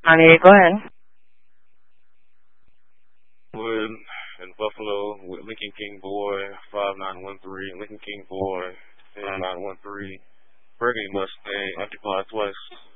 Honey, go ahead. Wood in Buffalo with Lincoln King Boy 5913, Lincoln King Boy 5913, Burgundy Mustang, occupied twice.